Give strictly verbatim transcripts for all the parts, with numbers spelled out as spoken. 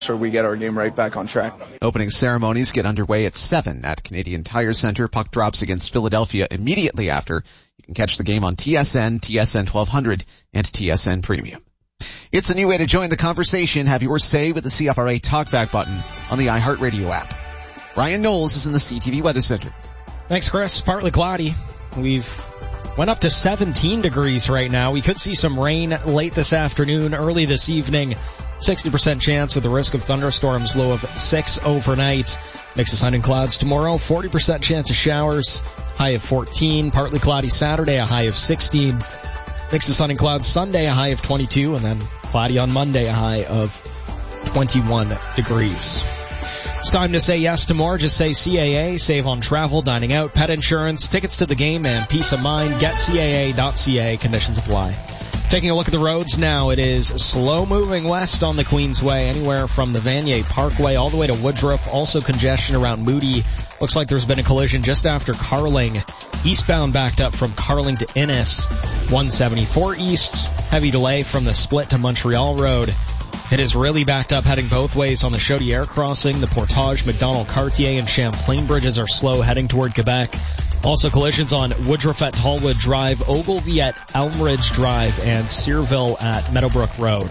sure we get our game right back on track. Opening ceremonies get underway at seven at Canadian Tire Center. Puck drops against Philadelphia immediately after. You can catch the game on T S N, T S N twelve hundred, and T S N Premium. It's a new way to join the conversation. Have your say with the C F R A Talkback button on the iHeartRadio app. Ryan Knowles is in the C T V Weather Center. Thanks, Chris. Partly cloudy. We've went up to seventeen degrees right now. We could see some rain late this afternoon, early this evening. sixty percent chance with the risk of thunderstorms, low of six overnight. Mix of sun and clouds tomorrow, forty percent chance of showers, high of fourteen. Partly cloudy Saturday, a high of sixteen. Mix of sun and clouds Sunday, a high of twenty-two. And then cloudy on Monday, a high of twenty-one degrees. It's time to say yes to more. Just say C A A, save on travel, dining out, pet insurance, tickets to the game, and peace of mind. Get C A A dot C A. Conditions apply. Taking a look at the roads now, it is slow moving west on the Queensway, anywhere from the Vanier Parkway all the way to Woodruff. Also congestion around Moody. Looks like there's been a collision just after Carling. Eastbound backed up from Carling to Innis. one seventy-four east. Heavy delay from the split to Montreal Road. It is really backed up heading both ways on the Chaudière crossing. The Portage, McDonald, Cartier, and Champlain bridges are slow heading toward Quebec. Also collisions on Woodruff at Tallwood Drive, Ogilvie at Elmridge Drive, and Searville at Meadowbrook Road.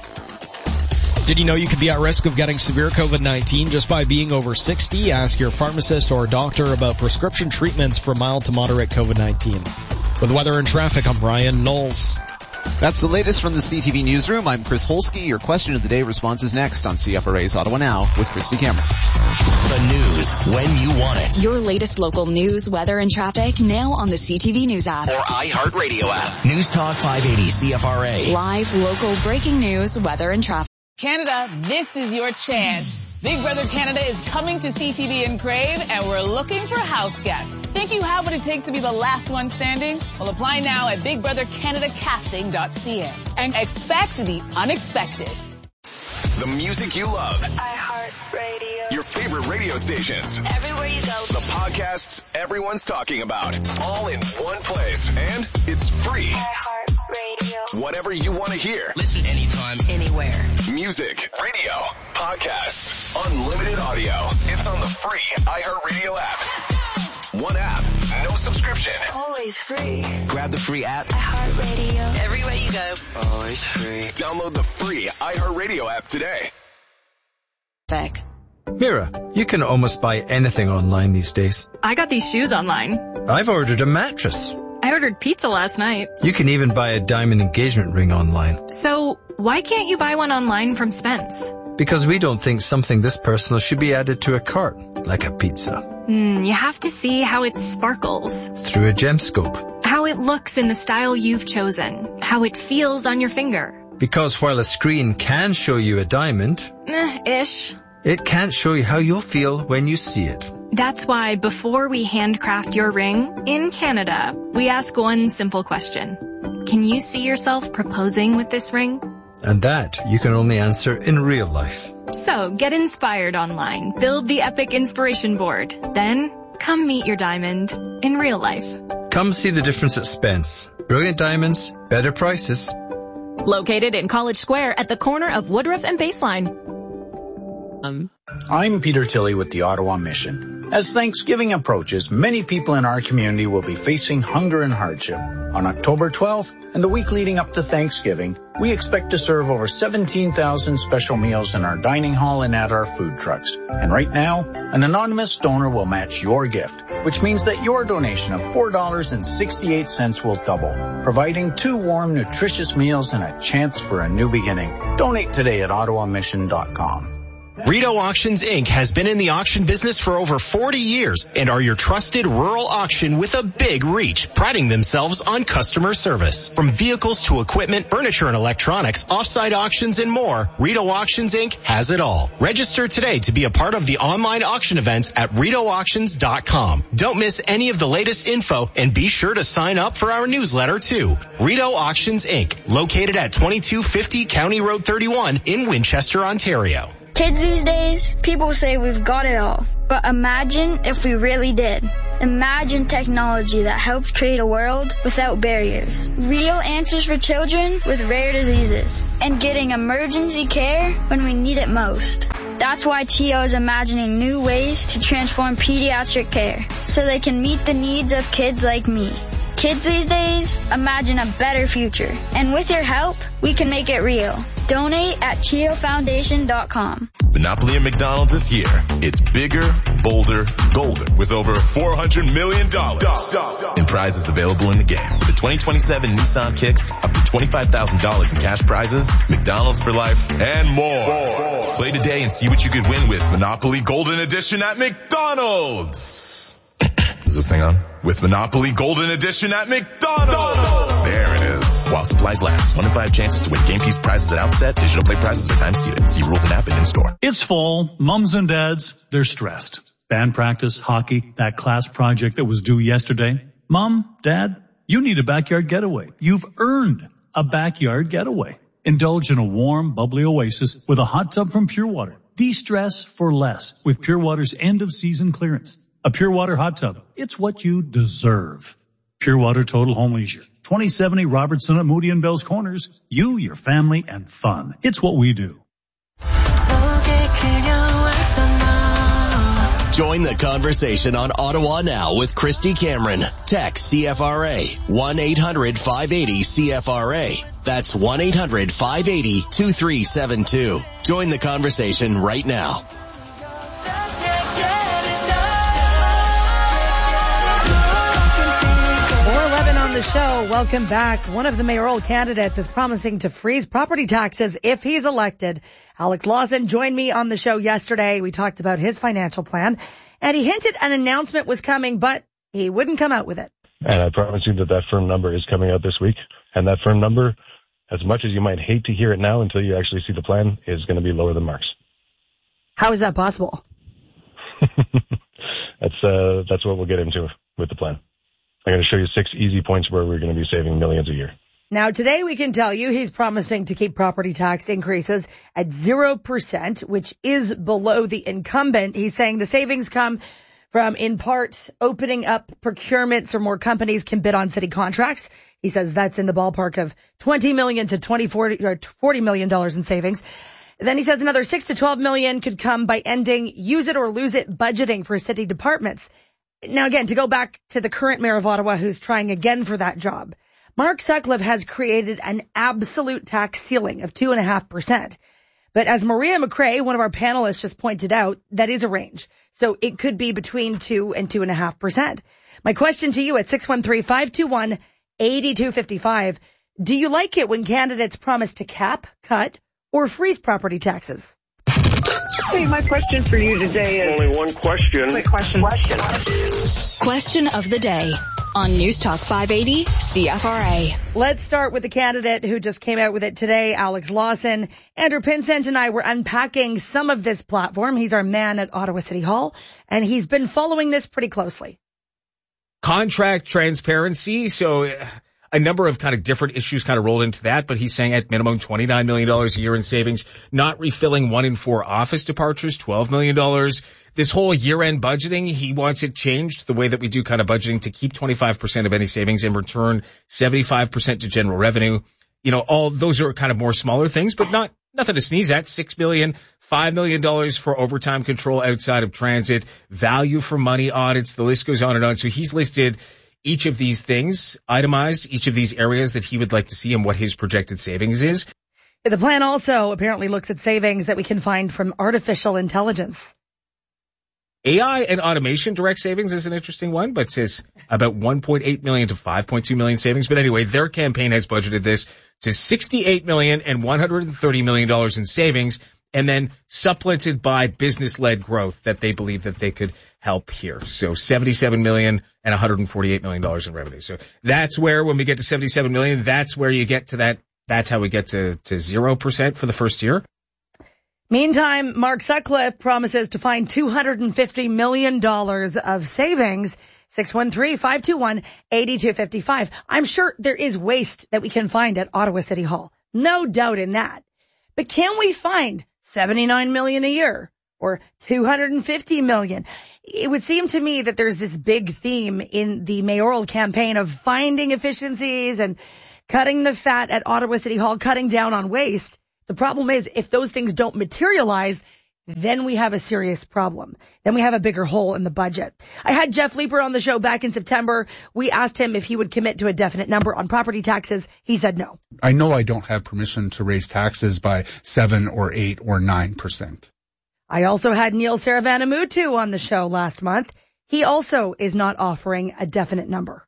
Did you know you could be at risk of getting severe COVID nineteen just by being over sixty? Ask your pharmacist or doctor about prescription treatments for mild to moderate COVID nineteen. With weather and traffic, I'm Ryan Knowles. That's the latest from the C T V Newsroom. I'm Chris Holsky. Your question of the day response is next on C F R A's Ottawa Now with Christy Cameron. The news when you want it. Your latest local news, weather, and traffic now on the C T V News app. Or iHeartRadio app. News Talk five eighty C F R A. Live, local, breaking news, weather, and traffic. Canada, this is your chance. Big Brother Canada is coming to C T V in Crave, and we're looking for house guests. Think you have what it takes to be the last one standing? Well, apply now at big brother canada casting dot c a and expect the unexpected. The music you love. iHeartRadio. Your favorite radio stations. Everywhere you go. The podcasts everyone's talking about. All in one place. And it's free. iHeartRadio. Whatever you want to hear. Listen anytime, Anywhere. Music, radio, podcasts, unlimited audio. It's on the free iHeartRadio app. One app, no subscription. Always free. grab the free app. iHeartRadio. Everywhere you go. Always free. Download the free iHeartRadio app today. Traffic. Mira, you can almost buy anything online these days. I got these shoes online. I've ordered a mattress. I ordered pizza last night. You can even buy a diamond engagement ring online. So, why can't you buy one online from Spence? Because we don't think something this personal should be added to a cart, like a pizza. Hmm, you have to see how it sparkles. Through a gemscope. How it looks in the style you've chosen. How it feels on your finger. Because while a screen can show you a diamond, Eh, ish. it can't show you how you'll feel when you see it. That's why before we handcraft your ring, in Canada, we ask one simple question. Can you see yourself proposing with this ring? And that you can only answer in real life. So, get inspired online. Build the epic inspiration board. Then, come meet your diamond in real life. Come see the difference at Spence. Brilliant diamonds, better prices. Located in College Square at the corner of Woodruff and Baseline. Um. I'm Peter Tilley with the Ottawa Mission. As Thanksgiving approaches, many people in our community will be facing hunger and hardship. On October twelfth and the week leading up to Thanksgiving, we expect to serve over seventeen thousand special meals in our dining hall and at our food trucks. And right now, an anonymous donor will match your gift, which means that your donation of four dollars and sixty-eight cents will double, providing two warm, nutritious meals and a chance for a new beginning. Donate today at ottawa mission dot com. Rideau Auctions Incorporated has been in the auction business for over forty years and are your trusted rural auction with a big reach, priding themselves on customer service. From vehicles to equipment, furniture and electronics, offsite auctions and more, Rideau Auctions Incorporated has it all. Register today to be a part of the online auction events at rideau auctions dot com. Don't miss any of the latest info and be sure to sign up for our newsletter too. Rideau Auctions Incorporated, located at twenty-two fifty County Road thirty-one in Winchester, Ontario. Kids these days, people say we've got it all. But imagine if we really did. Imagine technology that helps create a world without barriers. Real answers for children with rare diseases. And getting emergency care when we need it most. That's why T O is imagining new ways to transform pediatric care so they can meet the needs of kids like me. Kids these days imagine a better future. And with your help, we can make it real. Donate at Chio Foundation dot com. Monopoly at McDonald's this year. It's bigger, bolder, golden with over four hundred million dollars in prizes available in the game. With the twenty twenty-seven Nissan Kicks, up to twenty-five thousand dollars in cash prizes, McDonald's for life, and more. Play today and see what you could win with Monopoly Golden Edition at McDonald's. Is this thing on? With Monopoly Golden Edition at McDonald's. There it is. While supplies last. One in five chances to win game piece prizes at outset. Digital play prizes are time seated. See rules and app and in store. It's fall. Mums and dads, they're stressed. Band practice, hockey, that class project that was due yesterday. Mom, Dad, you need a backyard getaway. You've earned a backyard getaway. Indulge in a warm, bubbly oasis with a hot tub from Pure Water. De-stress for less with Pure Water's end of season clearance. A Pure Water hot tub. It's what you deserve. Pure Water Total Home Leisure. twenty seventy Robertson at Moody and Bell's Corners. You, your family, and fun. It's what we do. Join the conversation on Ottawa Now with Christy Cameron. Text C F R A one eight hundred five eighty C F R A. That's one eight hundred five eighty two three seven two. Join the conversation right now. The show. Welcome back. One of the mayoral candidates is promising to freeze property taxes if he's elected. Alex Lawson joined me on the show yesterday. We talked about his financial plan, and he hinted an announcement was coming, but he wouldn't come out with it. And I promise you that that firm number is coming out this week. And that firm number, as much as you might hate to hear it now until you actually see the plan, is going to be lower than Mark's. How is that possible? that's uh, that's what we'll get into with the plan. I'm going to show you six easy points where we're going to be saving millions a year. Now, today we can tell you he's promising to keep property tax increases at zero percent, which is below the incumbent. He's saying the savings come from, in part, opening up procurement so more companies can bid on city contracts. He says that's in the ballpark of twenty million to twenty, forty, or forty million dollars in savings. Then he says another six to twelve million could come by ending use it or lose it budgeting for city departments. Now, again, to go back to the current mayor of Ottawa who's trying again for that job, Mark Sutcliffe has created an absolute tax ceiling of two point five percent. But as Maria McRae, one of our panelists, just pointed out, that is a range. So it could be between two and two point five percent. My question to you at six one three, five two one, eight two five five, do you like it when candidates promise to cap, cut, or freeze property taxes? Hey, my question for you today is... Only one question. Quick question. Question. Question of the day on News Talk five eighty C F R A. Let's start with the candidate who just came out with it today, Alex Lawson. Andrew Pinsent and I were unpacking some of this platform. He's our man at Ottawa City Hall, and he's been following this pretty closely. Contract transparency, so a number of kind of different issues kind of rolled into that, but he's saying at minimum twenty-nine million dollars a year in savings, not refilling one in four office departures, twelve million dollars. This whole year-end budgeting, he wants it changed, the way that we do kind of budgeting, to keep twenty-five percent of any savings and return seventy-five percent to general revenue. You know, all those are kind of more smaller things, but not nothing to sneeze at. Six billion dollars, five million dollars for overtime control outside of transit, value for money audits, the list goes on and on. So he's listed each of these things, itemized, each of these areas that he would like to see and what his projected savings is. The plan also apparently looks at savings that we can find from artificial intelligence. A I and automation direct savings is an interesting one, but says about one point eight million to five point two million savings. But anyway, their campaign has budgeted this to sixty-eight million and one hundred thirty million dollars in savings, and then supplemented by business-led growth that they believe that they could help here. So seventy-seven million dollars and one hundred forty-eight million dollars in revenue. So that's where, when we get to seventy-seven million dollars, that's where you get to that. That's how we get to, to zero percent for the first year. Meantime, Mark Sutcliffe promises to find two hundred fifty million dollars of savings. six one three, five two one, eight two five five. I'm sure there is waste that we can find at Ottawa City Hall. No doubt in that. But can we find seventy-nine million dollars a year or two hundred fifty million. It would seem to me that there's this big theme in the mayoral campaign of finding efficiencies and cutting the fat at Ottawa City Hall, cutting down on waste. The problem is, if those things don't materialize, then we have a serious problem. Then we have a bigger hole in the budget. I had Jeff Leeper on the show back in September. We asked him if he would commit to a definite number on property taxes. He said no. I know I don't have permission to raise taxes by seven or eight or nine percent. I also had Neil Saravanamutu on the show last month. He also is not offering a definite number.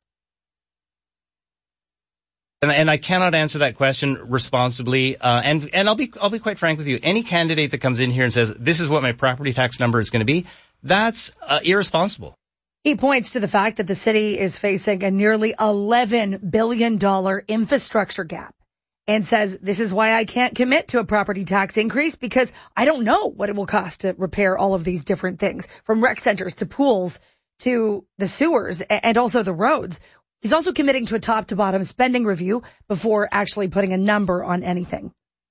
And, and I cannot answer that question responsibly. Uh, and, and I'll be, I'll be quite frank with you. Any candidate that comes in here and says, this is what my property tax number is going to be, that's uh, irresponsible. He points to the fact that the city is facing a nearly eleven billion dollars infrastructure gap and says, this is why I can't commit to a property tax increase, because I don't know what it will cost to repair all of these different things, from rec centers to pools to the sewers and also the roads. He's also committing to a top-to-bottom spending review before actually putting a number on anything.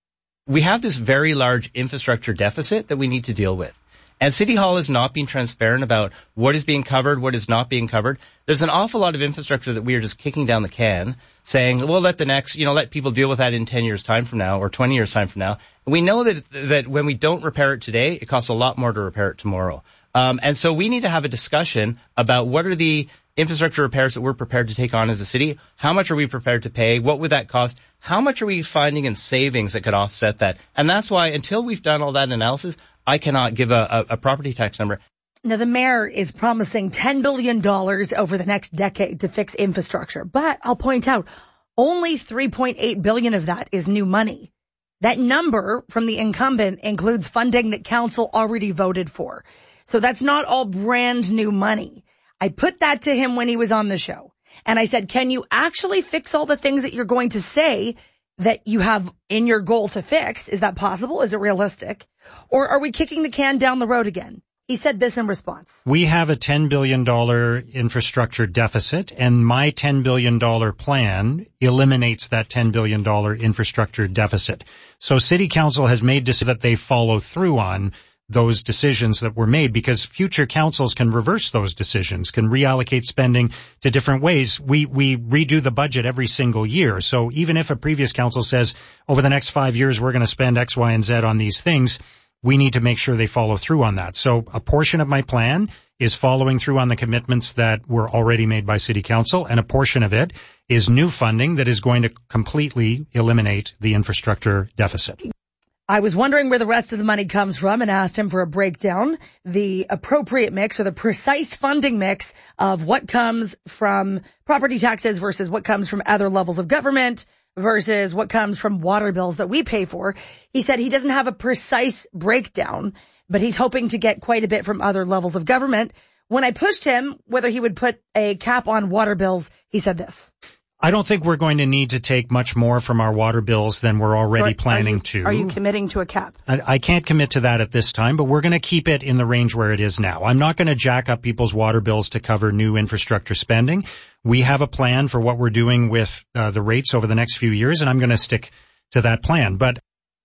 We have this very large infrastructure deficit that we need to deal with. And City Hall is not being transparent about what is being covered, what is not being covered. There's an awful lot of infrastructure that we are just kicking down the can, saying, we'll let the next, you know, let people deal with that in ten years time from now or twenty years time from now. And we know that, that when we don't repair it today, it costs a lot more to repair it tomorrow. Um, and so we need to have a discussion about what are the infrastructure repairs that we're prepared to take on as a city. How much are we prepared to pay? What would that cost? How much are we finding in savings that could offset that? And that's why until we've done all that analysis, I cannot give a, a, a property tax number. Now, the mayor is promising ten billion dollars over the next decade to fix infrastructure. But I'll point out, only three point eight billion dollars of that is new money. That number from the incumbent includes funding that council already voted for. So that's not all brand new money. I put that to him when he was on the show. And I said, can you actually fix all the things that you're going to say that you have in your goal to fix? Is that possible? Is it realistic? Or are we kicking the can down the road again? He said this in response. We have a ten billion dollars infrastructure deficit, and my ten billion dollars plan eliminates that ten billion dollars infrastructure deficit. So City Council has made decisions that they follow through on those decisions that were made, because future councils can reverse those decisions, can reallocate spending to different ways. We, we redo the budget every single year. So even if a previous council says over the next five years, we're going to spend X, Y, and Z on these things, we need to make sure they follow through on that. So a portion of my plan is following through on the commitments that were already made by City Council, and a portion of it is new funding that is going to completely eliminate the infrastructure deficit. I was wondering where the rest of the money comes from and asked him for a breakdown, the appropriate mix or the precise funding mix of what comes from property taxes versus what comes from other levels of government versus what comes from water bills that we pay for. He said he doesn't have a precise breakdown, but he's hoping to get quite a bit from other levels of government. When I pushed him whether he would put a cap on water bills, he said this. I don't think we're going to need to take much more from our water bills than we're already so planning are you, to. Are you committing to a cap? I, I can't commit to that at this time, but we're going to keep it in the range where it is now. I'm not going to jack up people's water bills to cover new infrastructure spending. We have a plan for what we're doing with uh, the rates over the next few years, and I'm going to stick to that plan. But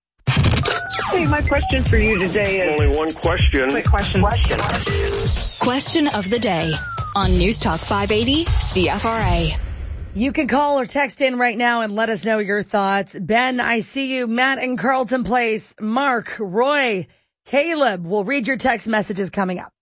hey, my question for you today is only one question. Quick question. Question. Question of the day on News Talk five eighty C F R A. You can call or text in right now and let us know your thoughts. Ben, I see you. Matt in Carlton Place. Mark, Roy, Caleb. We'll read your text messages coming up.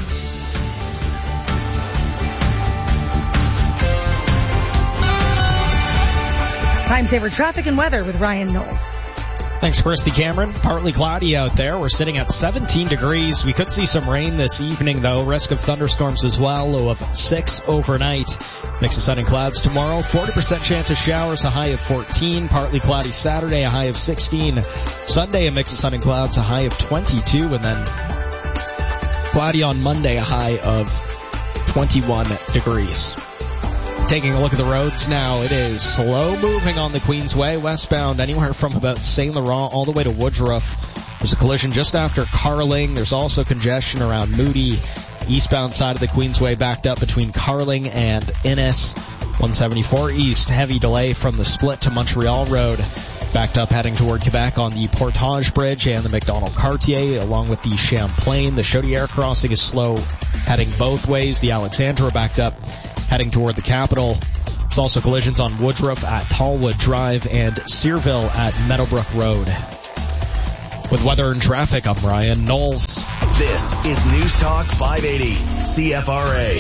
Time saver traffic and weather with Ryan Knowles. Thanks, Christy Cameron. Partly cloudy out there. We're sitting at seventeen degrees. We could see some rain this evening, though. Risk of thunderstorms as well. Low of six overnight. Mix of sun and clouds tomorrow. forty percent chance of showers, a high of fourteen. Partly cloudy Saturday, a high of sixteen. Sunday, a mix of sun and clouds, a high of twenty-two. And then cloudy on Monday, a high of twenty-one degrees. Taking a look at the roads now, it is slow moving on the Queensway, westbound anywhere from about Saint Laurent all the way to Woodruff. There's a collision just after Carling. There's also congestion around Moody. Eastbound side of the Queensway backed up between Carling and Innis. one seventy-four east, heavy delay from the split to Montreal Road. backed up heading toward Quebec on the Portage Bridge and the McDonald-Cartier, along with the Champlain. The Chaudière crossing is slow heading both ways. The Alexandra backed up heading toward the capital. There's also collisions on Woodruff at Tallwood Drive and Searville at Meadowbrook Road. With weather and traffic, I'm Ryan Knowles. This is News Talk five eighty C F R A.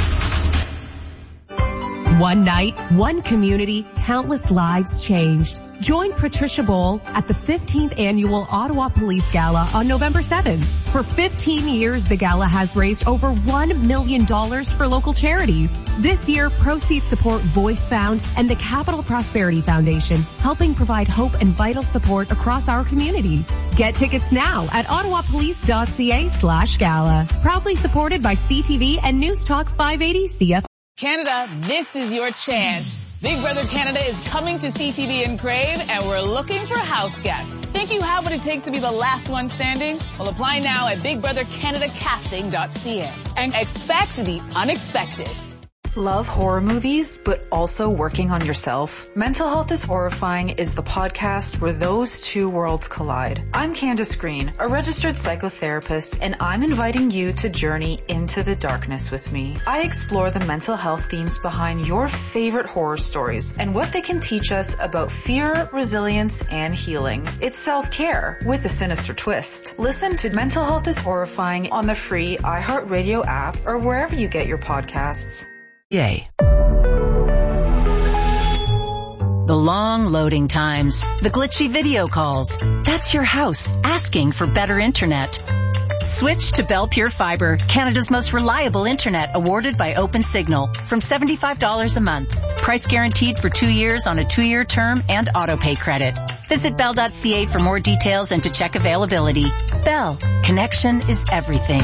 One night, one community, countless lives changed. Join Patricia Bowl at the fifteenth Annual Ottawa Police Gala on November seventh. For fifteen years, the gala has raised over one million dollars for local charities. This year, proceeds support Voice Found and the Capital Prosperity Foundation, helping provide hope and vital support across our community. Get tickets now at ottawapolice.ca slash gala. Proudly supported by C T V and News Talk five eighty C F. Canada, this is your chance. Big Brother Canada is coming to C T V and Crave, and we're looking for house guests. Think you have what it takes to be the last one standing? Well, apply now at big brother canada casting dot c a and expect the unexpected. Love horror movies, but also working on yourself? Mental Health is Horrifying is the podcast where those two worlds collide. I'm Candace Green, a registered psychotherapist, and I'm inviting you to journey into the darkness with me. I explore the mental health themes behind your favorite horror stories and what they can teach us about fear, resilience, and healing. It's self-care with a sinister twist. Listen to Mental Health is Horrifying on the free iHeartRadio app or wherever you get your podcasts. Yay. The long loading times, the glitchy video calls. That's your house asking for better internet. Switch to Bell Pure Fiber, Canada's most reliable internet, awarded by OpenSignal, from seventy-five dollars a month. Price guaranteed for two years on a two-year term and auto-pay credit. Visit bell dot c a for more details and to check availability. Bell, connection is everything.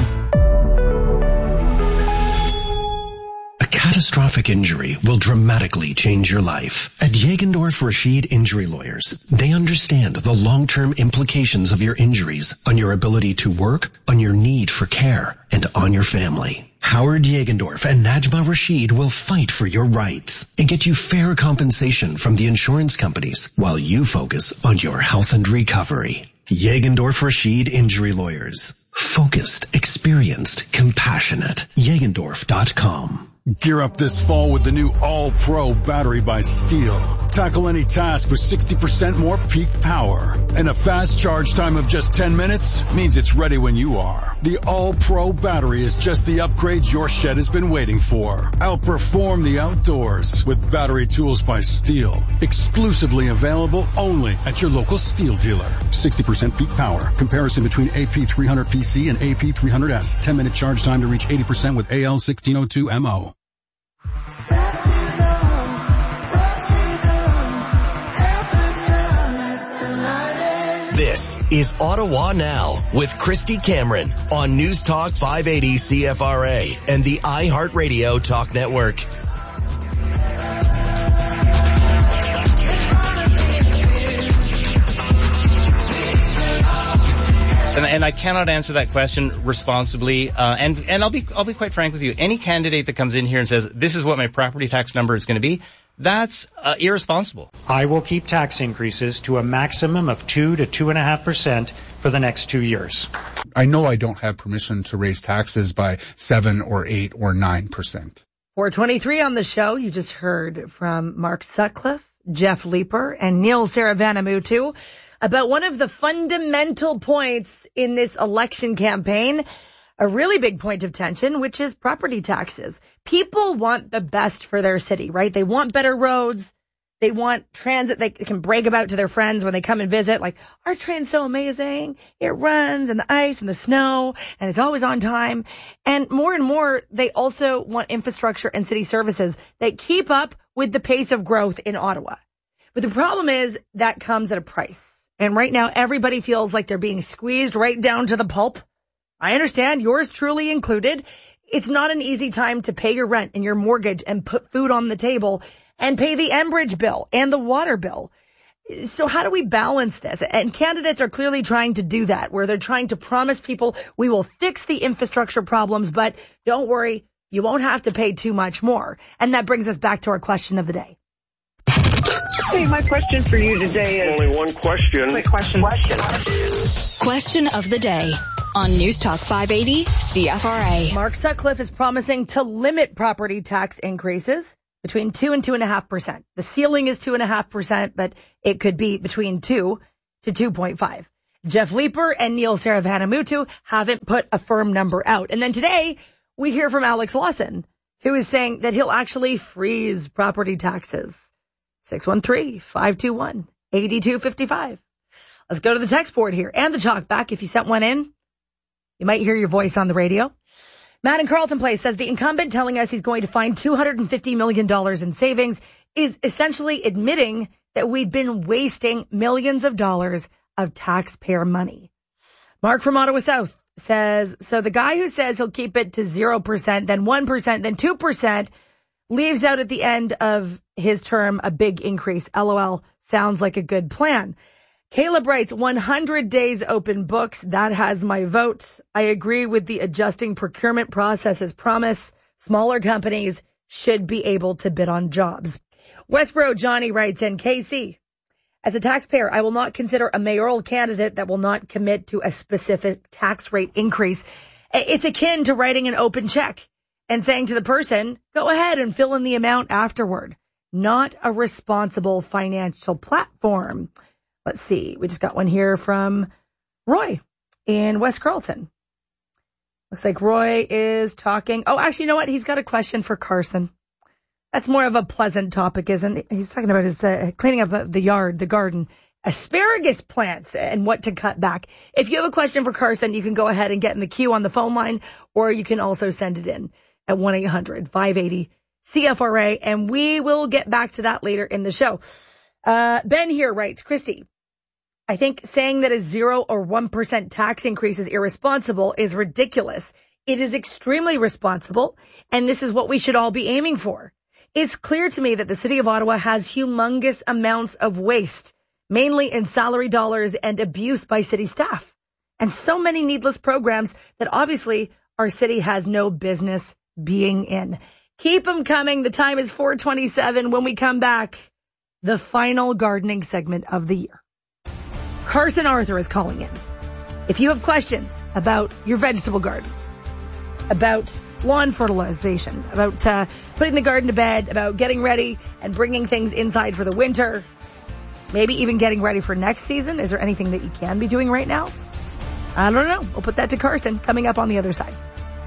Catastrophic injury will dramatically change your life. At Jagendorf Rashid Injury Lawyers, they understand the long-term implications of your injuries on your ability to work, on your need for care, and on your family. Howard Jagendorf and Najma Rashid will fight for your rights and get you fair compensation from the insurance companies while you focus on your health and recovery. Jagendorf Rashid Injury Lawyers. Focused, experienced, compassionate. Jagendorf dot com. Gear up this fall with the new All-Pro battery by Steel. Tackle any task with sixty percent more peak power. And a fast charge time of just ten minutes means it's ready when you are. The All-Pro battery is just the upgrade your shed has been waiting for. Outperform the outdoors with battery tools by Steel. Exclusively available only at your local Steel dealer. sixty percent peak power. Comparison between A P three hundred P C and A P three hundred S. ten minute charge time to reach eighty percent with A L sixteen oh two M O. This is Ottawa Now with Christy Cameron on News Talk five eighty C F R A and the iHeartRadio Talk Network. And, and I cannot answer that question responsibly. Uh, and and I'll be I'll be quite frank with you. Any candidate that comes in here and says this is what my property tax number is going to be, that's uh, irresponsible. I will keep tax increases to a maximum of two to two and a half percent for the next two years. I know I don't have permission to raise taxes by seven or eight or nine percent. four twenty-three on the show. You just heard from Mark Sutcliffe, Jeff Leeper, and Neil Saravanamuthu about one of the fundamental points in this election campaign, a really big point of tension, which is property taxes. People want the best for their city, right? They want better roads. They want transit they can brag about to their friends when they come and visit. Like, our train's so amazing. It runs in the ice and the snow, and it's always on time. And more and more, they also want infrastructure and city services that keep up with the pace of growth in Ottawa. But the problem is that comes at a price. And right now, everybody feels like they're being squeezed right down to the pulp. I understand, yours truly included. It's not an easy time to pay your rent and your mortgage and put food on the table and pay the Enbridge bill and the water bill. So how do we balance this? And candidates are clearly trying to do that, where they're trying to promise people we will fix the infrastructure problems, but don't worry, you won't have to pay too much more. And that brings us back to our question of the day. Hey, my question for you today is... Only one question. Quick question. Question. Question of the day on News Talk five eighty C F R A. Mark Sutcliffe is promising to limit property tax increases between two and two and a half percent. The ceiling is two and a half percent, but it could be between two to two point five. Jeff Leeper and Neil Saravanamuthu haven't put a firm number out. And then today we hear from Alex Lawson, who is saying that he'll actually freeze property taxes. six one three, five two one, eight two five five. Let's go to the text board here and the talk back. If you sent one in, you might hear your voice on the radio. Matt in Carlton Place says the incumbent telling us he's going to find two hundred fifty million dollars in savings is essentially admitting that we've been wasting millions of dollars of taxpayer money. Mark from Ottawa South says, so the guy who says he'll keep it to zero percent, then one percent, then two percent leaves out at the end of his term a big increase. LOL, sounds like a good plan. Caleb writes, one hundred days open books. That has my vote. I agree with the adjusting procurement processes promise. Smaller companies should be able to bid on jobs. Westboro Johnny writes in, K C, as a taxpayer, I will not consider a mayoral candidate that will not commit to a specific tax rate increase. It's akin to writing an open check and saying to the person, go ahead and fill in the amount afterward. Not a responsible financial platform. Let's see. We just got one here from Roy in West Carleton. Looks like Roy is talking. Oh, actually, you know what? He's got a question for Carson. That's more of a pleasant topic, isn't it? He's talking about his uh, cleaning up the yard, the garden, asparagus plants and what to cut back. If you have a question for Carson, you can go ahead and get in the queue on the phone line, or you can also send it in at one eight hundred, five eighty, C F R A, and we will get back to that later in the show. Uh, Ben here writes, Christy, I think saying that a zero or one percent tax increase is irresponsible is ridiculous. It is extremely responsible, and this is what we should all be aiming for. It's clear to me that the city of Ottawa has humongous amounts of waste, mainly in salary dollars and abuse by city staff, and so many needless programs that obviously our city has no business being in. Keep them coming. The time is four twenty-seven. When we come back, the final gardening segment of the year. Carson Arthur is calling in. If you have questions about your vegetable garden, about lawn fertilization, about uh, putting the garden to bed, about getting ready and bringing things inside for the winter, maybe even getting ready for next season, is there anything that you can be doing right now? I don't know. We'll put that to Carson coming up on the other side.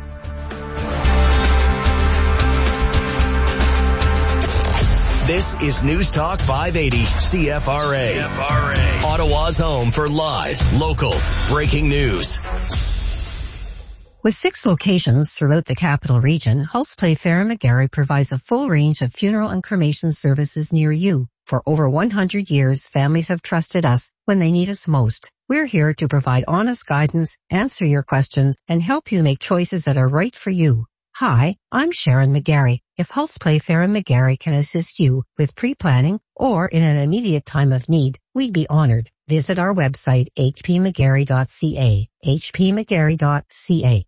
This is News Talk five eighty C F R A. C F R A. Ottawa's home for live, local, breaking news. With six locations throughout the capital region, Hulse Playfair McGarry provides a full range of funeral and cremation services near you. For over one hundred years, families have trusted us when they need us most. We're here to provide honest guidance, answer your questions, and help you make choices that are right for you. Hi, I'm Sharon McGarry. If Hulse Playfair and McGarry can assist you with pre-planning or in an immediate time of need, we'd be honored. Visit our website, h p mcgarry dot c a, h p mcgarry dot c a.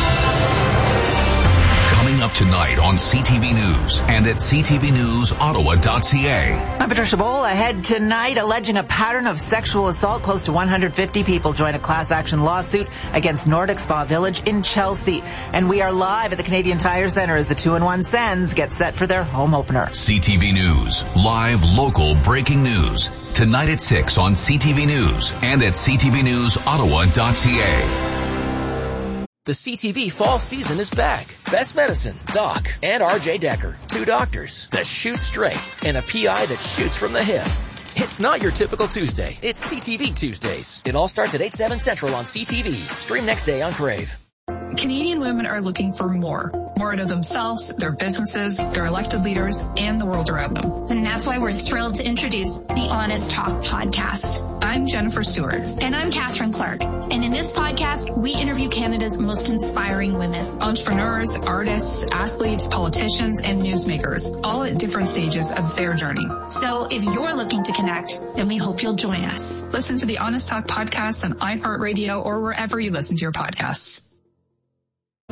Coming up tonight on C T V News and at c t v news ottawa dot c a. I'm Patricia Bowl. Ahead tonight, alleging a pattern of sexual assault. Close to one hundred fifty people join a class action lawsuit against Nordic Spa Village in Chelsea. And we are live at the Canadian Tire Centre as the two in one Sens get set for their home opener. C T V News, live, local, breaking news. Tonight at six on C T V News and at c t v news ottawa dot c a. The C T V fall season is back. Best Medicine, Doc, and R J Decker. Two doctors that shoot straight and a P I that shoots from the hip. It's not your typical Tuesday. It's C T V Tuesdays. It all starts at eight, seven Central on C T V. Stream next day on Crave. Canadian women are looking for more. More out of themselves, their businesses, their elected leaders, and the world around them. And that's why we're thrilled to introduce the Honest Talk podcast. I'm Jennifer Stewart. And I'm Catherine Clark. And in this podcast, we interview Canada's most inspiring women. Entrepreneurs, artists, athletes, politicians, and newsmakers, all at different stages of their journey. So if you're looking to connect, then we hope you'll join us. Listen to the Honest Talk podcast on iHeartRadio or wherever you listen to your podcasts.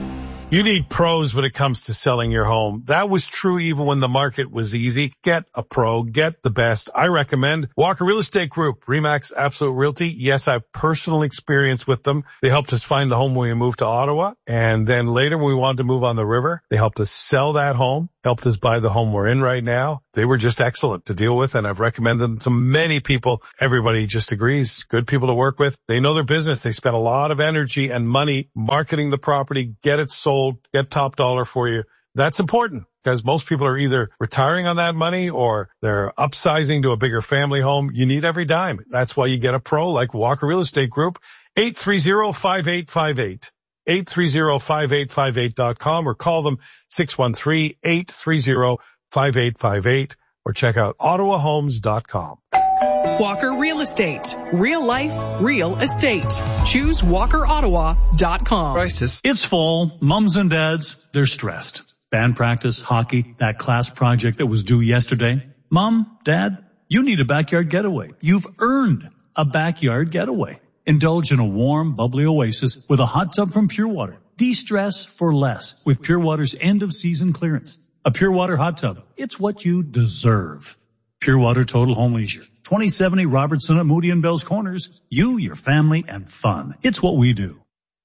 You need pros when it comes to selling your home. That was true even when the market was easy. Get a pro. Get the best. I recommend Walker Real Estate Group, Remax Absolute Realty. Yes, I have personal experience with them. They helped us find the home when we moved to Ottawa. And then later when we wanted to move on the river, they helped us sell that home, helped us buy the home we're in right now. They were just excellent to deal with, and I've recommended them to many people. Everybody just agrees. Good people to work with. They know their business. They spend a lot of energy and money marketing the property, get it sold, get top dollar for you. That's important because most people are either retiring on that money or they're upsizing to a bigger family home. You need every dime. That's why you get a pro like Walker Real Estate Group. eight three zero, five eight five eight. eight three zero, five eight five eight dot com or call them six one three, eight three zero, five eight five eight or check out ottawa homes dot com. Walker Real Estate. Real life, real estate. Choose walker ottawa dot com. Crisis. It's fall. Mums and dads, they're stressed. Band practice, hockey, that class project that was due yesterday. Mom, Dad, you need a backyard getaway. You've earned a backyard getaway. Indulge in a warm, bubbly oasis with a hot tub from Pure Water. De-stress for less with Pure Water's end-of-season clearance. A Pure Water hot tub. It's what you deserve. Pure Water Total Home Leisure. twenty seventy Robertson at Moody and Bell's Corners. You, your family, and fun. It's what we do.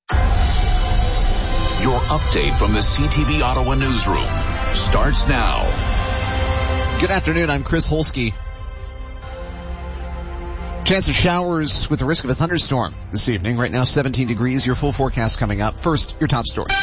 Your update from the C T V Ottawa newsroom starts now. Good afternoon. I'm Chris Holsky. Chance of showers with the risk of a thunderstorm this evening. Right now, seventeen degrees. Your full forecast coming up. First, your top story.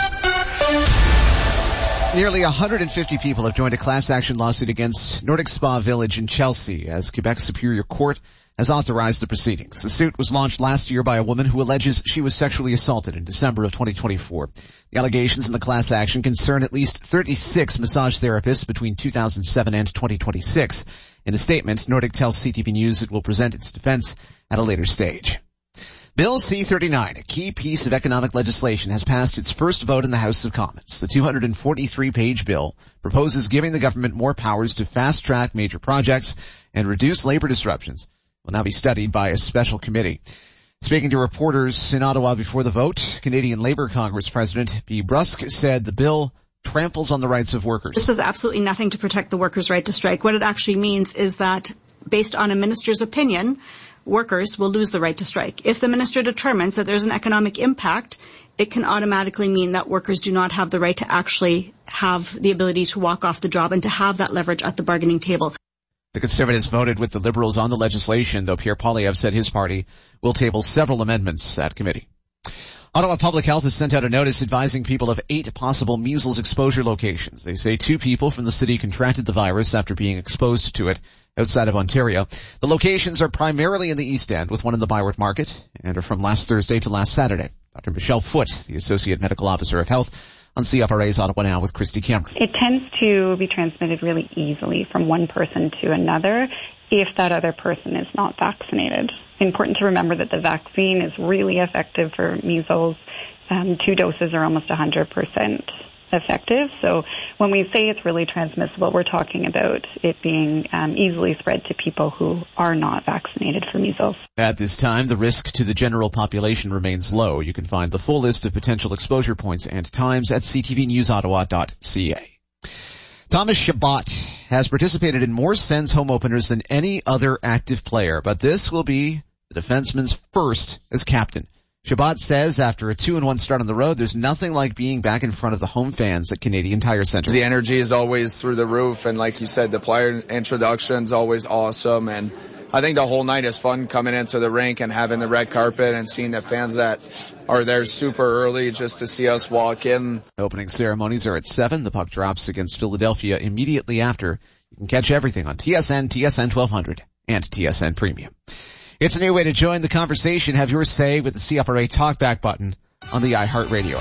Nearly one hundred fifty people have joined a class action lawsuit against Nordic Spa Village in Chelsea as Quebec's Superior Court has authorized the proceedings. The suit was launched last year by a woman who alleges she was sexually assaulted in December of twenty twenty-four. The allegations in the class action concern at least thirty-six massage therapists between two thousand seven and twenty twenty-six. In a statement, Nordic tells C T V News it will present its defense at a later stage. Bill C thirty-nine, a key piece of economic legislation, has passed its first vote in the House of Commons. The two hundred forty-three page bill proposes giving the government more powers to fast-track major projects and reduce labor disruptions. It will now be studied by a special committee. Speaking to reporters in Ottawa before the vote, Canadian Labour Congress President Bea Brusk said the bill tramples on the rights of workers. This does absolutely nothing to protect the workers' right to strike. What it actually means is that, based on a minister's opinion, workers will lose the right to strike. If the minister determines that there's an economic impact, it can automatically mean that workers do not have the right to actually have the ability to walk off the job and to have that leverage at the bargaining table. The Conservatives voted with the Liberals on the legislation, though Pierre Poilievre said his party will table several amendments at committee. Ottawa Public Health has sent out a notice advising people of eight possible measles exposure locations. They say two people from the city contracted the virus after being exposed to it outside of Ontario. The locations are primarily in the East End, with one in the Byward Market, and are from last Thursday to last Saturday. Doctor Michelle Foote, the Associate Medical Officer of Health, on C F R A's Ottawa Now with Christy Cameron. It tends to be transmitted really easily from one person to another if that other person is not vaccinated. Important to remember that the vaccine is really effective for measles. Um, two doses are almost one hundred percent effective. So when we say it's really transmissible, we're talking about it being um, easily spread to people who are not vaccinated for measles. At this time, the risk to the general population remains low. You can find the full list of potential exposure points and times at c t v news ottawa dot c a. Thomas Chabot has participated in more Sens home openers than any other active player, but this will be the defenseman's first as captain. Chabot says after a two and one start on the road, there's nothing like being back in front of the home fans at Canadian Tire Centre. The energy is always through the roof, and like you said, the player introduction's always awesome, and I think the whole night is fun coming into the rink and having the red carpet and seeing the fans that are there super early just to see us walk in. Opening ceremonies are at seven. The puck drops against Philadelphia immediately after. You can catch everything on T S N, T S N twelve hundred, and T S N Premium. It's a new way to join the conversation. Have your say with the C F R A Talkback button on the iHeartRadio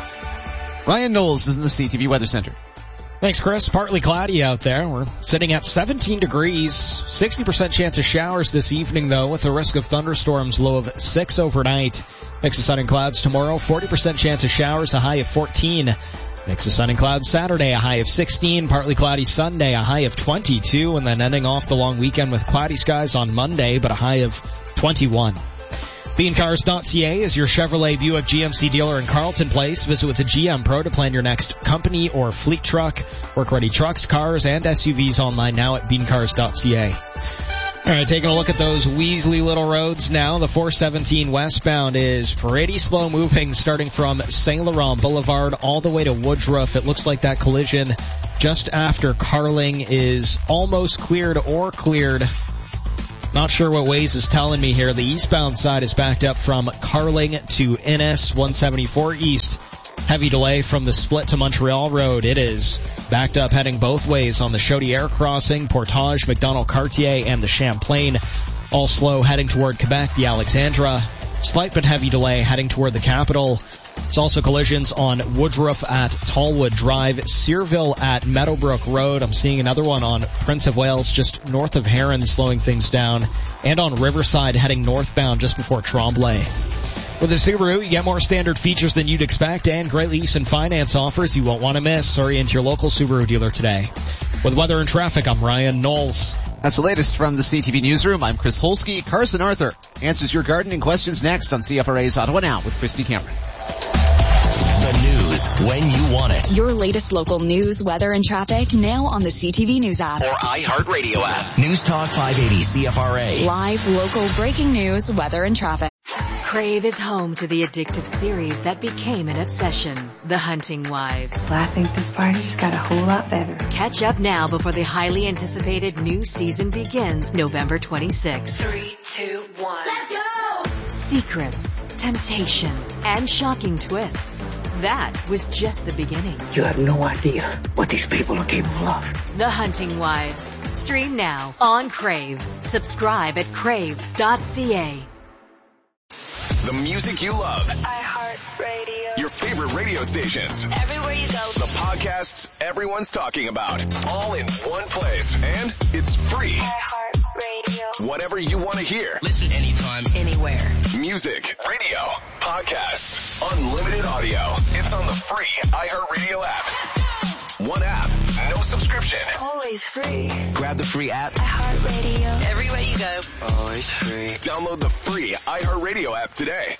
app. Ryan Knowles is in the C T V Weather Center. Thanks, Chris. Partly cloudy out there. We're sitting at seventeen degrees. sixty percent chance of showers this evening, though, with a risk of thunderstorms, low of six overnight. Mix of sun and clouds tomorrow. forty percent chance of showers, a high of fourteen. Mix of sun and clouds Saturday, a high of sixteen. Partly cloudy Sunday, a high of twenty-two. And then ending off the long weekend with cloudy skies on Monday, but a high of twenty-one. bean cars dot c a is your Chevrolet Buick G M C dealer in Carlton Place. Visit with the G M Pro to plan your next company or fleet truck. Work-ready trucks, cars, and S U Vs online now at bean cars dot c a. All right, taking a look at those Weasley little roads now. The four seventeen westbound is pretty slow moving, starting from Saint Laurent Boulevard all the way to Woodruff. It looks like that collision just after Carling is almost cleared or cleared. Not sure what Waze is telling me here. The eastbound side is backed up from Carling to Innis, one seventy-four east. Heavy delay from the split to Montreal Road. It is backed up heading both ways on the Chaudière crossing, Portage, McDonald-Cartier, and the Champlain. All slow heading toward Quebec, the Alexandra. Slight but heavy delay heading toward the capital. There's also collisions on Woodruff at Tallwood Drive, Searville at Meadowbrook Road. I'm seeing another one on Prince of Wales just north of Heron, slowing things down. And on Riverside heading northbound just before Tremblay. With the Subaru, you get more standard features than you'd expect and great lease and finance offers you won't want to miss. Hurry into your local Subaru dealer today. With weather and traffic, I'm Ryan Knowles. That's the latest from the C T V Newsroom. I'm Chris Holsky. Carson Arthur answers your gardening questions next on C F R A's Ottawa Now with Christy Cameron. The news when you want it. Your latest local news, weather, and traffic now on the C T V News app. Or iHeartRadio app. News Talk five eighty C F R A. Live, local, breaking news, weather, and traffic. Crave is home to the addictive series that became an obsession, The Hunting Wives. Well, I think this party just got a whole lot better. Catch up now before the highly anticipated new season begins November twenty-sixth. Three, two, one. Let's go! Secrets, temptation, and shocking twists. That was just the beginning. You have no idea what these people are capable of. The Hunting Wives. Stream now on Crave. Subscribe at crave dot c a. The music you love. iHeartRadio. Your favorite radio stations. Everywhere you go. The podcasts everyone's talking about. All in one place. And it's free. iHeartRadio. Whatever you want to hear. Listen anytime, anywhere. Music, radio, podcasts, unlimited audio. It's on the free iHeartRadio app. One app, no subscription. Always free. Grab the free app. iHeartRadio. Everywhere you go. Always free. Download the free iHeartRadio app today.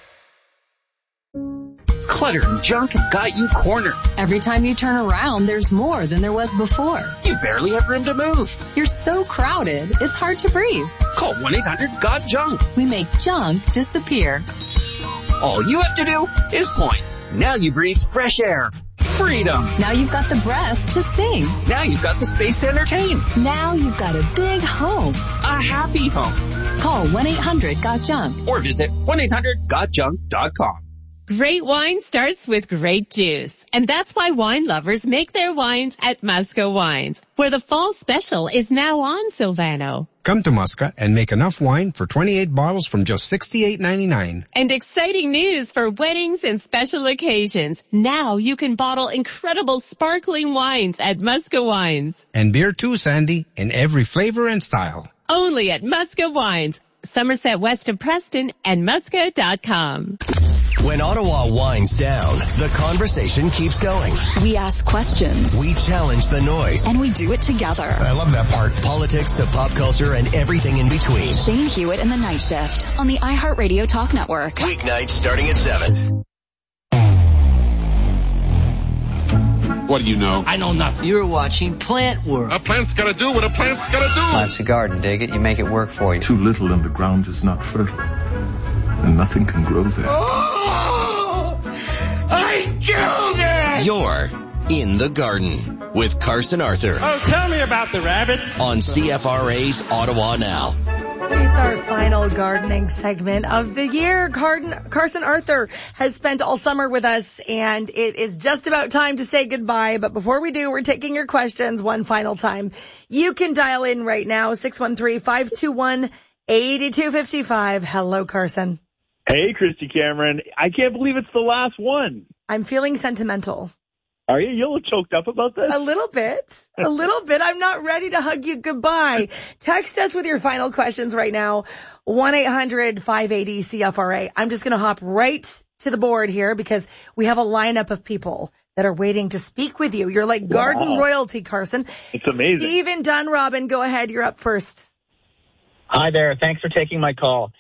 Clutter and junk have got you cornered. Every time you turn around, there's more than there was before. You barely have room to move. You're so crowded, it's hard to breathe. Call one eight hundred got junk. We make junk disappear. All you have to do is point. Now you breathe fresh air. Freedom. Now you've got the breath to sing. Now you've got the space to entertain. Now you've got a big home. A happy home. Call one eight hundred got junk. Or visit one eight hundred got junk dot com. Great wine starts with great juice. And that's why wine lovers make their wines at Musca Wines, where the fall special is now on Silvano. Come to Musca and make enough wine for twenty-eight bottles from just sixty-eight ninety-nine. And exciting news for weddings and special occasions. Now you can bottle incredible sparkling wines at Musca Wines. And beer too, Sandy, in every flavor and style. Only at Musca Wines, Somerset west of Preston, and musca dot com. When Ottawa winds down, the conversation keeps going. We ask questions. We challenge the noise. And we do it together. I love that part. Politics to pop culture and everything in between. Shane Hewitt and the Night Shift on the iHeartRadio Talk Network. Weeknights starting at seven. What do you know? I know nothing. You're watching Plant World. A plant's gotta do what a plant's gotta do. Life's a garden, dig it. You make it work for you. Too little and the ground is not fertile. And nothing can grow there. Oh! I killed it! You're in the garden with Carson Arthur. Oh, tell me about the rabbits. On C F R A's Ottawa Now. It's our final gardening segment of the year. Carden, Carson Arthur has spent all summer with us, and it is just about time to say goodbye. But before we do, we're taking your questions one final time. You can dial in right now, six one three, five two one, eight two five five. Hello, Carson. Hey, Christy Cameron. I can't believe it's the last one. I'm feeling sentimental. Are you? You look choked up about this? A little bit. A little bit. I'm not ready to hug you goodbye. Text us with your final questions right now. one eight hundred, five eight zero, C F R A. I'm just going to hop right to the board here because we have a lineup of people that are waiting to speak with you. You're like garden wow. royalty, Carson. It's amazing. Stephen Dunrobin, go ahead. You're up first. Hi there. Thanks for taking my call.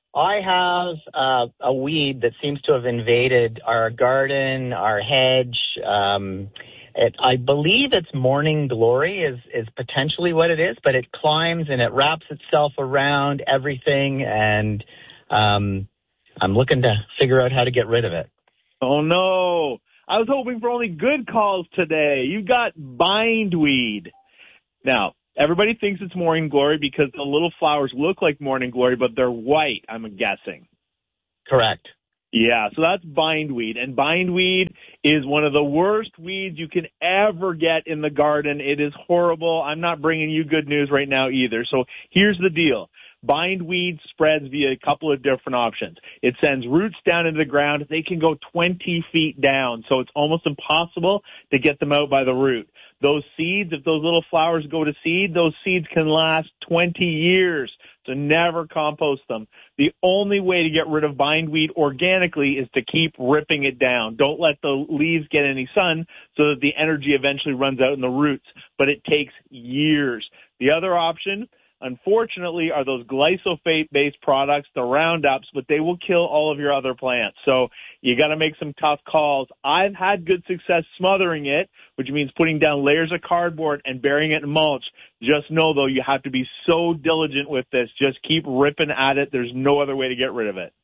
I have uh, a weed that seems to have invaded our garden, our hedge. Um, it, I believe it's morning glory is, is potentially what it is, but it climbs and it wraps itself around everything, and um, I'm looking to figure out how to get rid of it. Oh, no. I was hoping for only good calls today. You got bindweed. Now, everybody thinks it's morning glory because the little flowers look like morning glory, but they're white, I'm guessing. Correct. Yeah, so that's bindweed. And bindweed is one of the worst weeds you can ever get in the garden. It is horrible. I'm not bringing you good news right now either. So here's the deal. Bindweed spreads via a couple of different options. It sends roots down into the ground. They can go twenty feet down, so it's almost impossible to get them out by the root. Those seeds, if those little flowers go to seed, those seeds can last twenty years, so never compost them. The only way to get rid of bindweed organically is to keep ripping it down. Don't let the leaves get any sun so that the energy eventually runs out in the roots, but it takes years. The other option, unfortunately, are those glyphosate-based products, the Roundups, but they will kill all of your other plants. So you got to make some tough calls. I've had good success smothering it, which means putting down layers of cardboard and burying it in mulch. Just know, though, you have to be so diligent with this. Just keep ripping at it. There's no other way to get rid of it.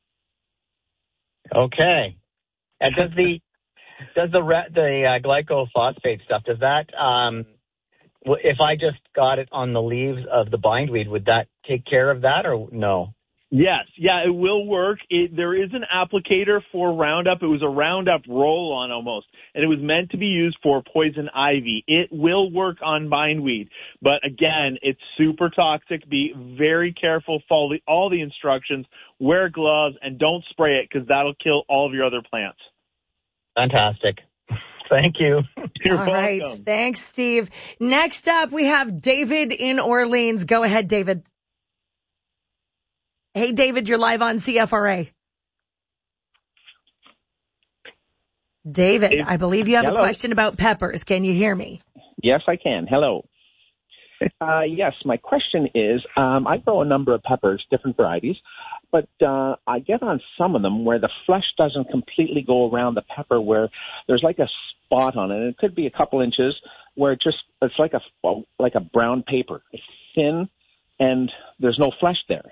Okay. And does the does the the uh, glyphosate stuff, does that um, if I just got it on the leaves of the bindweed, would that take care of that or no? Yes. Yeah, it will work. It, there is an applicator for Roundup. It was a Roundup roll-on almost, and it was meant to be used for poison ivy. It will work on bindweed, but again, it's super toxic. Be very careful. Follow the, all the instructions. Wear gloves, and don't spray it because that'll kill all of your other plants. Fantastic. Thank you. You're All welcome. right. Thanks, Steve. Next up, we have David in Orleans. Go ahead, David. Hey, David, you're live on C F R A. David, Hey. I believe you have Hello. a question about peppers. Can you hear me? Yes, I can. Hello. Uh, yes, my question is, um, I grow a number of peppers, different varieties, but uh, I get on some of them where the flesh doesn't completely go around the pepper, where there's like a spot on it. And it could be a couple inches where it just it's like a like a brown paper. It's thin, and there's no flesh there.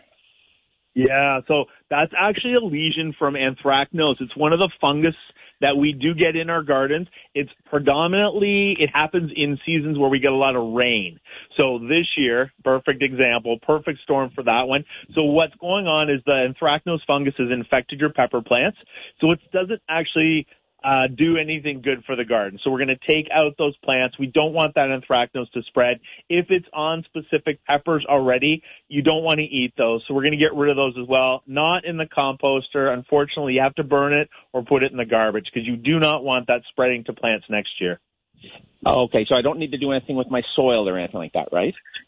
Yeah, so that's actually a lesion from anthracnose. It's one of the fungus that we do get in our gardens. It's predominantly, it happens in seasons where we get a lot of rain. So this year, perfect example, perfect storm for that one. So what's going on is the anthracnose fungus has infected your pepper plants. So it doesn't actually Uh, do anything good for the garden. So we're going to take out those plants. We don't want that anthracnose to spread. If it's on specific peppers already, you don't want to eat those. So we're going to get rid of those as well. Not in the composter. Unfortunately, you have to burn it or put it in the garbage because you do not want that spreading to plants next year. Oh, okay, so I don't need to do anything with my soil or anything like that, right?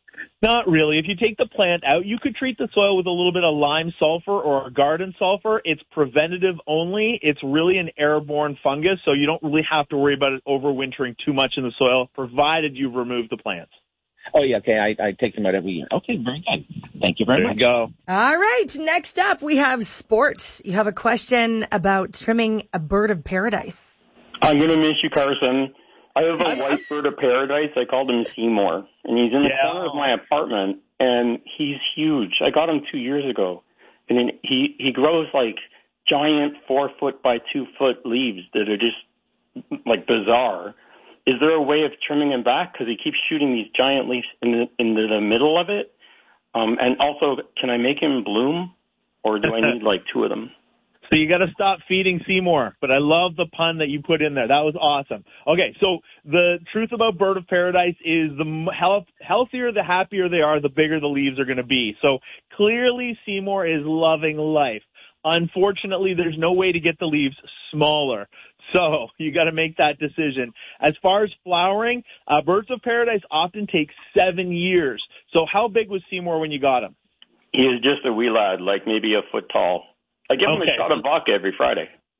Not really. If you take the plant out, you could treat the soil with a little bit of lime sulfur or garden sulfur. It's preventative only. It's really an airborne fungus, so you don't really have to worry about it overwintering too much in the soil, provided you've removed the plants. Oh, yeah, okay, I, I take them out every year. Okay, very good. Thank you very there much. There you go. All right. Next up, we have sports. You have a question about trimming a bird of paradise. I'm going to miss you, Carson. I have a white bird of paradise. I called him Seymour, and he's in the Yeah. corner of my apartment, and he's huge. I got him two years ago, and then he he grows like giant four foot by two foot leaves that are just like bizarre. Is there a way of trimming him back? Because he keeps shooting these giant leaves in the, into the middle of it. Um, and also, can I make him bloom, or do I need like two of them? So you got to stop feeding Seymour, but I love the pun that you put in there. That was awesome. Okay, so the truth about bird of paradise is the health, healthier, the happier they are, the bigger the leaves are going to be. So clearly Seymour is loving life. Unfortunately, there's no way to get the leaves smaller. So you got to make that decision. As far as flowering, uh, birds of paradise often take seven years. So how big was Seymour when you got him? He is just a wee lad, like maybe a foot tall. I give him Okay. a shot of vodka every Friday.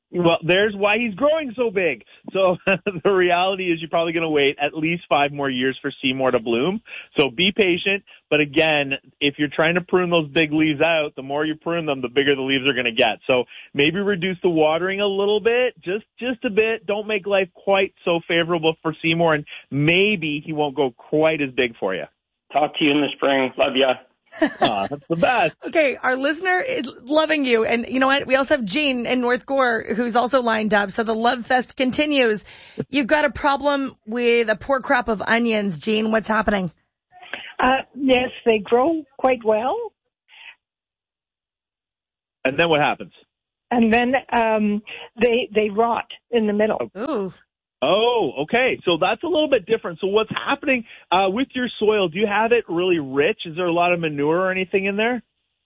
Well, there's why he's growing so big. So the reality is you're probably going to wait at least five more years for Seymour to bloom. So be patient. But again, if you're trying to prune those big leaves out, the more you prune them, the bigger the leaves are going to get. So maybe reduce the watering a little bit, just just a bit. Don't make life quite so favorable for Seymour, and maybe he won't go quite as big for you. Talk to you in the spring. Love ya. Aw, that's the best. Okay, our listener is loving you. And you know what? We also have Jean in North Gore who's also lined up. So the love fest continues. You've got a problem with a poor crop of onions, Jean. What's happening? Uh, yes, they grow quite well. And then what happens? And then um, they they rot in the middle. Ooh. Oh, okay. So that's a little bit different. So what's happening uh, with your soil? Do you have it really rich? Is there a lot of manure or anything in there?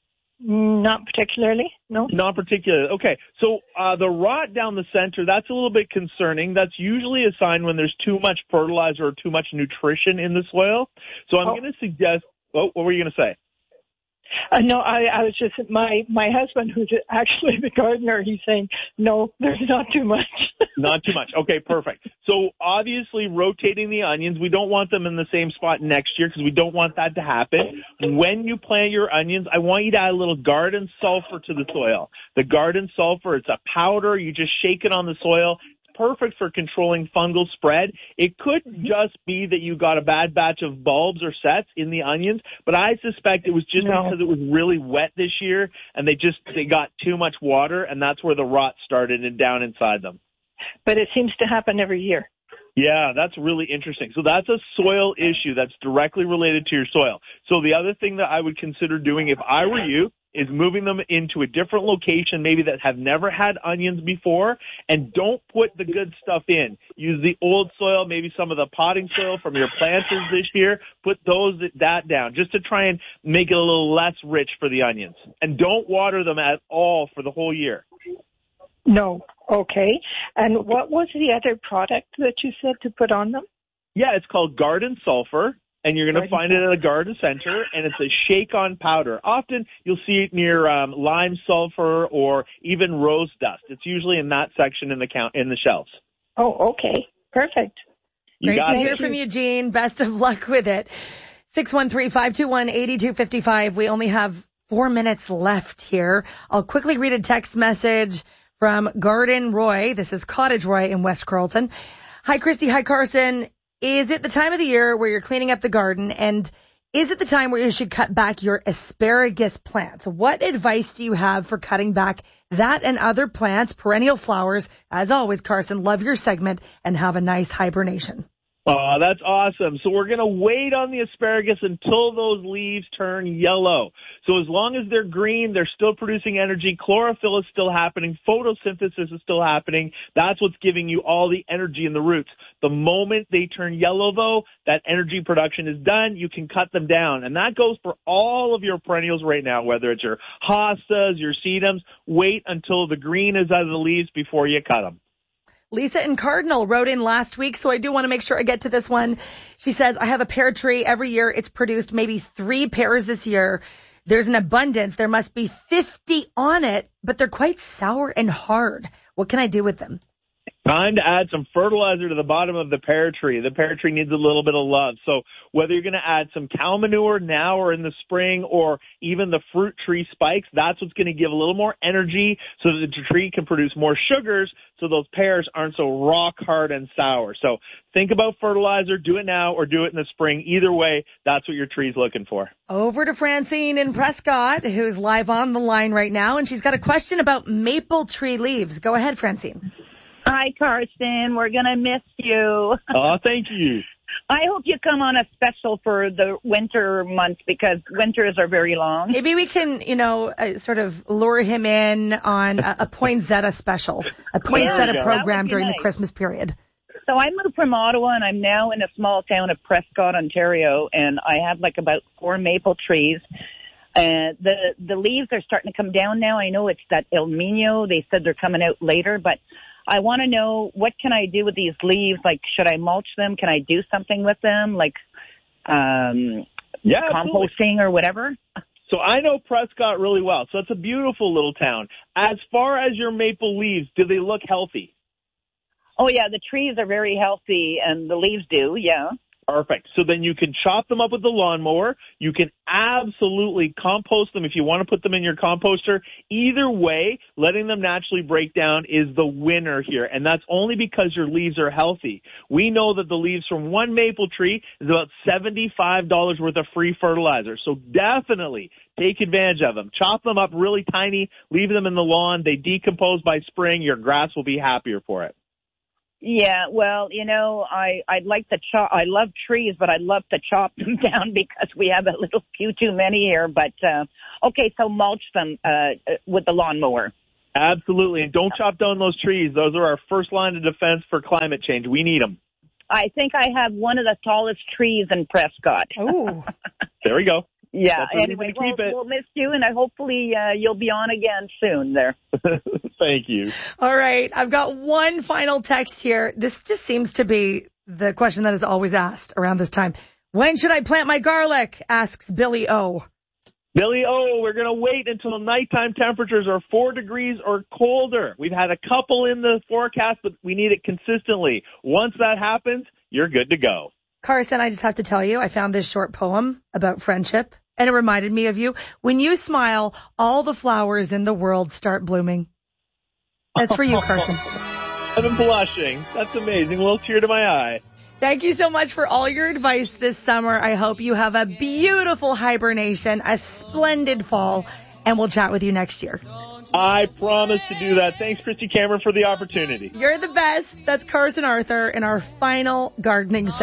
Not particularly, no. Not particularly. Okay. So uh, the rot down the center, that's a little bit concerning. That's usually a sign when there's too much fertilizer or too much nutrition in the soil. So I'm oh. going to suggest, oh, what were you going to say? Uh, no, I, I was just, my, my husband, who's actually the gardener, he's saying, no, there's not too much. Not too much. Okay, perfect. So obviously rotating the onions, we don't want them in the same spot next year because we don't want that to happen. When you plant your onions, I want you to add a little garden sulfur to the soil. The garden sulfur, it's a powder. You just shake it on the soil. Perfect for controlling fungal spread. It could just be that you got a bad batch of bulbs or sets in the onions, but I suspect it was just no. because it was really wet this year and they just they got too much water, and that's where the rot started and down inside them. But it seems to happen every year. Yeah, that's really interesting. So that's a soil issue that's directly related to your soil. So the other thing that I would consider doing if I were you is moving them into a different location, maybe that have never had onions before, and don't put the good stuff in. Use the old soil, maybe some of the potting soil from your planters this year. Put those that down just to try and make it a little less rich for the onions. And don't water them at all for the whole year. No. Okay. And what was the other product that you said to put on them? Yeah, it's called Garden Sulfur. And you're going to find it at a garden center, and it's a shake-on powder. Often you'll see it near um, lime sulfur or even rose dust. It's usually in that section in the count in the shelves. Oh, okay. Perfect. You Great to hear it. from you, Jean. Best of luck with it. six one three, five two one, eight two five five. We only have four minutes left here. I'll quickly read a text message from Garden Roy. This is Cottage Roy in West Carleton. Hi, Christy. Hi, Carson. Is it the time of the year where you're cleaning up the garden, and is it the time where you should cut back your asparagus plants? What advice do you have for cutting back that and other plants, perennial flowers? As always, Carson, love your segment and have a nice hibernation. Oh, that's awesome. So we're going to wait on the asparagus until those leaves turn yellow. So as long as they're green, they're still producing energy. Chlorophyll is still happening. Photosynthesis is still happening. That's what's giving you all the energy in the roots. The moment they turn yellow, though, that energy production is done. You can cut them down. And that goes for all of your perennials right now, whether it's your hostas, your sedums. Wait until the green is out of the leaves before you cut them. Lisa in Cardinal wrote in last week, so I do want to make sure I get to this one. She says, I have a pear tree. Every year it's produced maybe three pears this year. There's an abundance. There must be fifty on it, but they're quite sour and hard. What can I do with them? Time to add some fertilizer to the bottom of the pear tree. The pear tree needs a little bit of love. So whether you're going to add some cow manure now or in the spring, or even the fruit tree spikes, that's what's going to give a little more energy so that the tree can produce more sugars so those pears aren't so rock hard and sour. So think about fertilizer. Do it now or do it in the spring. Either way, that's what your tree's looking for. Over to Francine in Prescott, who's live on the line right now, and she's got a question about maple tree leaves. Go ahead, Francine. Hi, Carson. We're going to miss you. Oh, thank you. I hope you come on a special for the winter months because winters are very long. Maybe we can, you know, uh, sort of lure him in on a, a Poinsettia special, a Poinsettia yeah, program during nice. the Christmas period. So I moved from Ottawa, and I'm now in a small town of Prescott, Ontario, and I have like about four maple trees. Uh, the the leaves are starting to come down now. I know it's that El Nino. They said they're coming out later, but I want to know, what can I do with these leaves? Like, should I mulch them? Can I do something with them, like um, yeah, composting absolutely. or whatever? So I know Prescott really well. So it's a beautiful little town. As far as your maple leaves, do they look healthy? Oh, yeah, the trees are very healthy, and the leaves do, yeah. Perfect. So then you can chop them up with the lawnmower. You can absolutely compost them if you want to put them in your composter. Either way, letting them naturally break down is the winner here, and that's only because your leaves are healthy. We know that the leaves from one maple tree is about seventy-five dollars worth of free fertilizer, so definitely take advantage of them. Chop them up really tiny, leave them in the lawn. They decompose by spring. Your grass will be happier for it. Yeah, well, you know, I, I'd like to chop, I love trees, but I'd love to chop them down because we have a little few too many here. But, uh, okay, so mulch them, uh, with the lawnmower. Absolutely. And don't chop down those trees. Those are our first line of defense for climate change. We need them. I think I have one of the tallest trees in Prescott. Oh. There we go. Yeah, That's anyway, we'll, we'll miss you, and I hopefully uh, you'll be on again soon there. Thank you. All right, I've got one final text here. This just seems to be the question that is always asked around this time. When should I plant my garlic? Asks Billy O. Billy O, we're going to wait until nighttime temperatures are four degrees or colder. We've had a couple in the forecast, but we need it consistently. Once that happens, you're good to go. Carson, I just have to tell you, I found this short poem about friendship, and it reminded me of you. When you smile, all the flowers in the world start blooming. That's for you, Carson. I'm blushing. That's amazing. A little tear to my eye. Thank you so much for all your advice this summer. I hope you have a beautiful hibernation, a splendid fall, and we'll chat with you next year. I promise to do that. Thanks, Christy Cameron, for the opportunity. You're the best. That's Carson Arthur in our final gardening segment.